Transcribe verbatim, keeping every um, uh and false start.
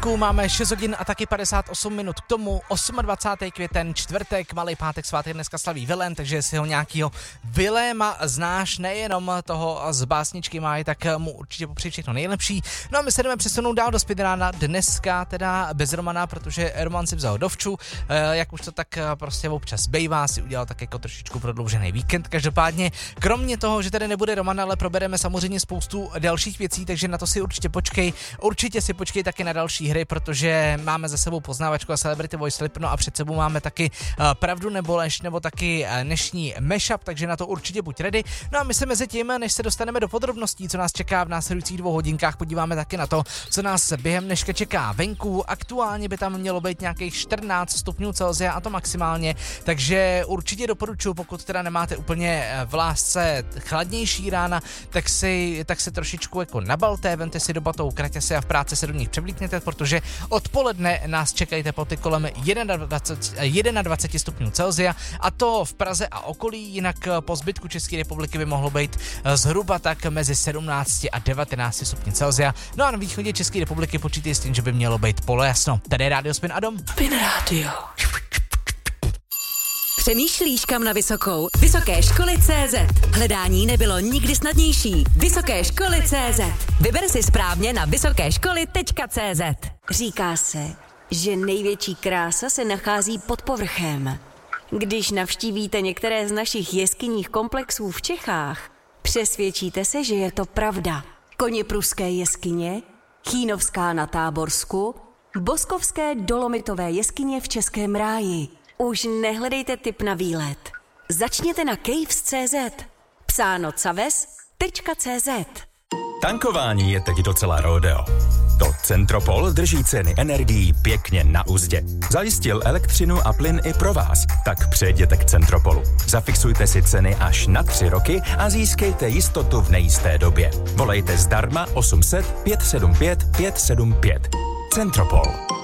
Máme šest hodin a taky padesát osm minut k tomu, dvacátého osmého květen, čtvrtek, malý pátek, svátek, dneska slaví Vilém, takže jestli ho nějakýho Viléma znáš, nejenom toho z básničky Máj, tak mu určitě popřeji všechno nejlepší. No a my se jdeme přesunout dál do speedruna, dneska teda bez Romana, protože Roman si vzal dovču, jak už to tak prostě občas bejvá, si udělal tak jako trošičku prodloužený víkend. Každopádně, kromě toho, že tady nebude Roman, ale probereme samozřejmě spoustu dalších věcí, takže na to si určitě počkej. Určitě si počkej taky na další hry, protože máme za sebou poznávačku a Celebrity Voice Slip, no a před sebou máme taky uh, Pravdu nebo lež, nebo taky uh, dnešní mashup, takže na to určitě buď ready. No a my se mezi tím, než se dostaneme do podrobností, co nás čeká v následujících dvou hodinkách, podíváme taky na to, co nás během dneška čeká venku. Aktuálně by tam mělo být nějakých čtrnáct stupňů Celsia, a to maximálně, takže určitě doporučuji, pokud teda nemáte úplně v lásce chladnější rána, tak si, tak se trošičku jako nabalte, vemte si do batou kraťasy a v práci se do nich převlíkněte, protože odpoledne nás čekají teploty kolem dvacet jedna, dvacet jedna stupňů Celsia, a to v Praze a okolí, jinak po zbytku České republiky by mohlo být zhruba tak mezi sedmnáct a devatenáct stupňů Celsia. No a na východě České republiky počítej s tím, že by mělo být polojasno. Tady je Rádio Spin Adam. Spin Radio. Přemýšlíš, kam na vysokou? Vysoké školy tečka cé zet. Hledání nebylo nikdy snadnější. Vysoké školy tečka cé zet. Vyber si správně na vysoké školy tečka cé zet. Říká se, že největší krása se nachází pod povrchem. Když navštívíte některé z našich jeskyních komplexů v Čechách, přesvědčíte se, že je to pravda. Koněpruské jeskyně, Chýnovská na Táborsku, Boskovské dolomitové jeskyně v Českém ráji. Už nehledejte tip na výlet. Začněte na caves tečka cé zet. Psáno caves tečka cé zet. Tankování je teď docela rodeo. To Centropol drží ceny energií pěkně na uzdě. Zajistil elektřinu a plyn i pro vás. Tak přejděte k Centropolu. Zafixujte si ceny až na tři roky a získejte jistotu v nejisté době. Volejte zdarma osm set, pět sedm pět, pět sedm pět. Centropol.